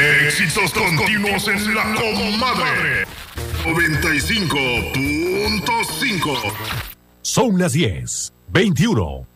Éxitos continuos en la comadre. 95.5. Son las 10:21.